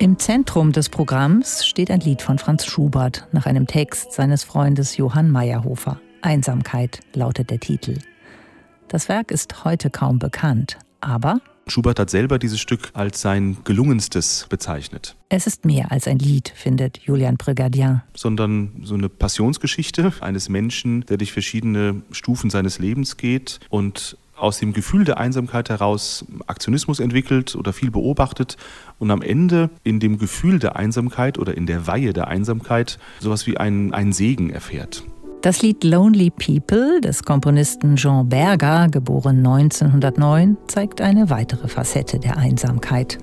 Im Zentrum des Programms steht ein Lied von Franz Schubert nach einem Text seines Freundes Johann Mayrhofer. Einsamkeit lautet der Titel. Das Werk ist heute kaum bekannt, aber Schubert hat selber dieses Stück als sein gelungenstes bezeichnet. Es ist mehr als ein Lied, findet Julian Prégardien. Sondern so eine Passionsgeschichte eines Menschen, der durch verschiedene Stufen seines Lebens geht und aus dem Gefühl der Einsamkeit heraus Aktionismus entwickelt oder viel beobachtet und am Ende in dem Gefühl der Einsamkeit oder in der Weihe der Einsamkeit sowas wie einen Segen erfährt. Das Lied Lonely People des Komponisten Jean Berger, geboren 1909, zeigt eine weitere Facette der Einsamkeit.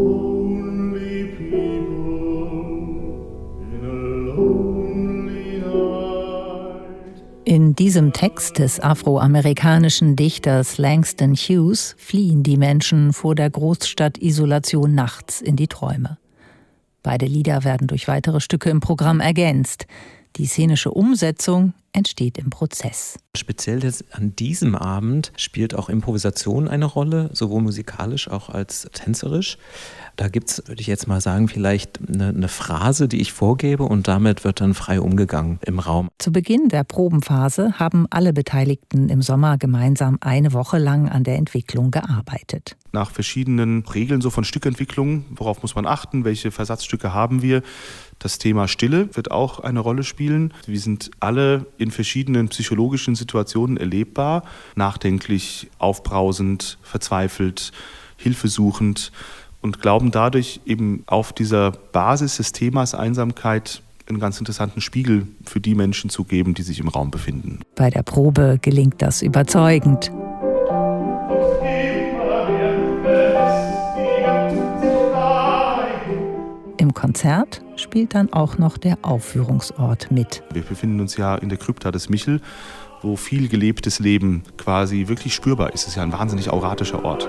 In diesem Text des afroamerikanischen Dichters Langston Hughes fliehen die Menschen vor der Großstadt-Isolation nachts in die Träume. Beide Lieder werden durch weitere Stücke im Programm ergänzt. Die szenische Umsetzung entsteht im Prozess. Speziell an diesem Abend spielt auch Improvisation eine Rolle, sowohl musikalisch auch als tänzerisch. Da gibt es, würde ich jetzt mal sagen, vielleicht eine Phrase, die ich vorgebe und damit wird dann frei umgegangen im Raum. Zu Beginn der Probenphase haben alle Beteiligten im Sommer gemeinsam eine Woche lang an der Entwicklung gearbeitet. Nach verschiedenen Regeln so von Stückentwicklung, worauf muss man achten, welche Versatzstücke haben wir. Das Thema Stille wird auch eine Rolle spielen. Wir sind alle in verschiedenen psychologischen Situationen erlebbar, nachdenklich, aufbrausend, verzweifelt, hilfesuchend und glauben dadurch eben auf dieser Basis des Themas Einsamkeit einen ganz interessanten Spiegel für die Menschen zu geben, die sich im Raum befinden. Bei der Probe gelingt das überzeugend. Im Konzert spielt dann auch noch der Aufführungsort mit. Wir befinden uns ja in der Krypta des Michel, wo viel gelebtes Leben quasi wirklich spürbar ist. Es ist ja ein wahnsinnig auratischer Ort.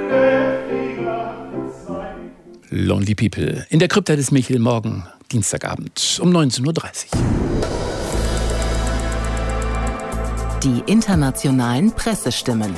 Lonely People in der Krypta des Michel morgen, Dienstagabend um 19:30 Uhr. Die internationalen Pressestimmen.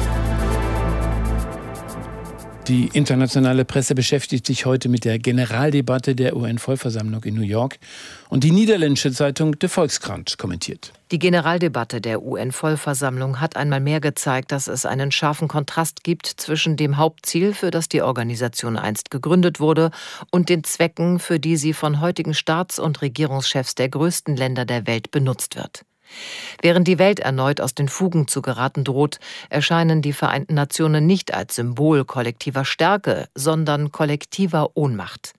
Die internationale Presse beschäftigt sich heute mit der Generaldebatte der UN-Vollversammlung in New York und die niederländische Zeitung De Volkskrant kommentiert. Die Generaldebatte der UN-Vollversammlung hat einmal mehr gezeigt, dass es einen scharfen Kontrast gibt zwischen dem Hauptziel, für das die Organisation einst gegründet wurde, und den Zwecken, für die sie von heutigen Staats- und Regierungschefs der größten Länder der Welt benutzt wird. Während die Welt erneut aus den Fugen zu geraten droht, erscheinen die Vereinten Nationen nicht als Symbol kollektiver Stärke, sondern kollektiver Ohnmacht.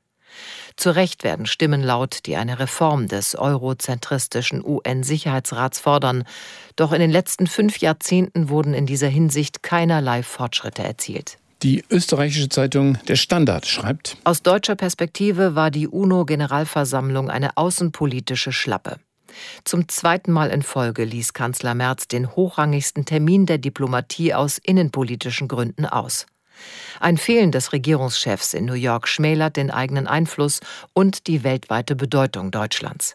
Zu Recht werden Stimmen laut, die eine Reform des eurozentristischen UN-Sicherheitsrats fordern. Doch in den letzten 5 Jahrzehnten wurden in dieser Hinsicht keinerlei Fortschritte erzielt. Die österreichische Zeitung Der Standard schreibt: Aus deutscher Perspektive war die UNO-Generalversammlung eine außenpolitische Schlappe. Zum 2. Mal in Folge ließ Kanzler Merz den hochrangigsten Termin der Diplomatie aus innenpolitischen Gründen aus. Ein Fehlen des Regierungschefs in New York schmälert den eigenen Einfluss und die weltweite Bedeutung Deutschlands.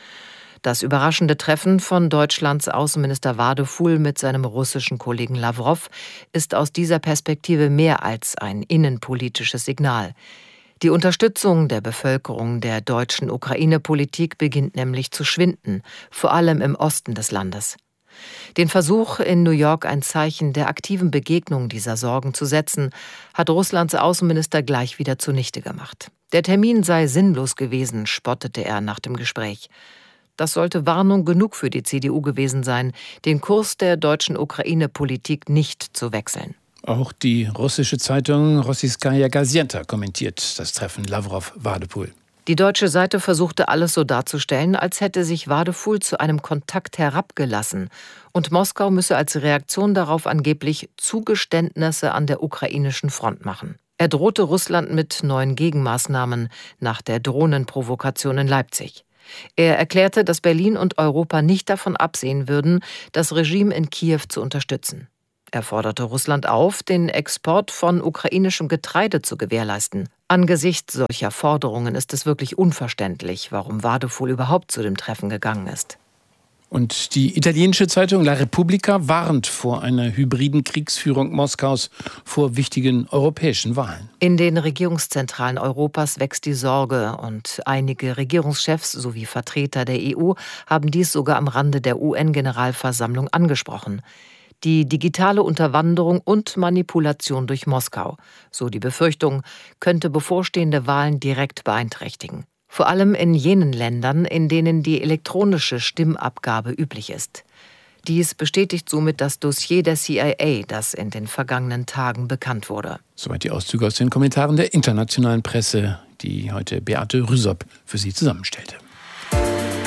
Das überraschende Treffen von Deutschlands Außenminister Wadefuhl mit seinem russischen Kollegen Lawrow ist aus dieser Perspektive mehr als ein innenpolitisches Signal. Die Unterstützung der Bevölkerung der deutschen Ukraine-Politik beginnt nämlich zu schwinden, vor allem im Osten des Landes. Den Versuch, in New York ein Zeichen der aktiven Begegnung dieser Sorgen zu setzen, hat Russlands Außenminister gleich wieder zunichte gemacht. Der Termin sei sinnlos gewesen, spottete er nach dem Gespräch. Das sollte Warnung genug für die CDU gewesen sein, den Kurs der deutschen Ukraine-Politik nicht zu wechseln. Auch die russische Zeitung Rossijskaja Gazeta kommentiert das Treffen Lawrow-Wadefuhl. Die deutsche Seite versuchte alles so darzustellen, als hätte sich Wadefuhl zu einem Kontakt herabgelassen und Moskau müsse als Reaktion darauf angeblich Zugeständnisse an der ukrainischen Front machen. Er drohte Russland mit neuen Gegenmaßnahmen nach der Drohnenprovokation in Leipzig. Er erklärte, dass Berlin und Europa nicht davon absehen würden, das Regime in Kiew zu unterstützen. Er forderte Russland auf, den Export von ukrainischem Getreide zu gewährleisten. Angesichts solcher Forderungen ist es wirklich unverständlich, warum Wadefuhl überhaupt zu dem Treffen gegangen ist. Und die italienische Zeitung La Repubblica warnt vor einer hybriden Kriegsführung Moskaus vor wichtigen europäischen Wahlen. In den Regierungszentralen Europas wächst die Sorge und einige Regierungschefs sowie Vertreter der EU haben dies sogar am Rande der UN-Generalversammlung angesprochen. Die digitale Unterwanderung und Manipulation durch Moskau, so die Befürchtung, könnte bevorstehende Wahlen direkt beeinträchtigen. Vor allem in jenen Ländern, in denen die elektronische Stimmabgabe üblich ist. Dies bestätigt somit das Dossier der CIA, das in den vergangenen Tagen bekannt wurde. Soweit die Auszüge aus den Kommentaren der internationalen Presse, die heute Beate Rüsop für Sie zusammenstellte.